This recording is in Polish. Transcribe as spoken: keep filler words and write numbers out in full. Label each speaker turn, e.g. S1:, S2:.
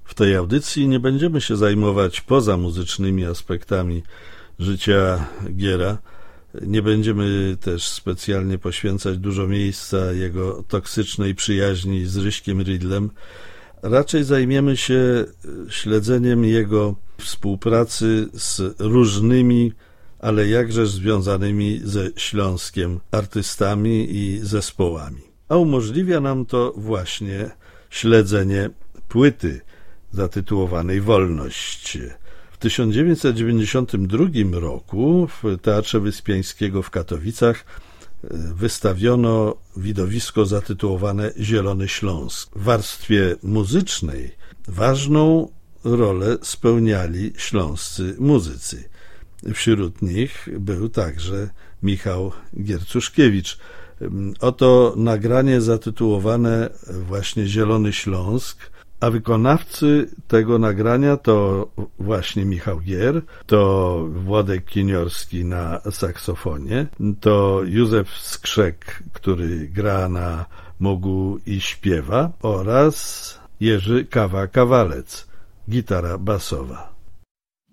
S1: W tej audycji nie będziemy się zajmować pozamuzycznymi aspektami życia Giera. Nie będziemy też specjalnie poświęcać dużo miejsca jego toksycznej przyjaźni z Ryśkiem Rydlem. Raczej zajmiemy się śledzeniem jego współpracy z różnymi, ale jakże związanymi ze Śląskiem artystami i zespołami. A umożliwia nam to właśnie śledzenie płyty zatytułowanej Wolność. W tysiąc dziewięćset dziewięćdziesiątym drugim roku w Teatrze Wyspiańskiego w Katowicach wystawiono widowisko zatytułowane Zielony Śląsk. W warstwie muzycznej ważną rolę spełniali śląscy muzycy. Wśród nich był także Michał Giercuszkiewicz. Oto nagranie zatytułowane właśnie Zielony Śląsk, a wykonawcy tego nagrania to właśnie Michał Gier, to Włodek Kiniorski na saksofonie, to Józef Skrzek, który gra na mogu i śpiewa, oraz Jerzy Kawa-Kawalec, gitara basowa.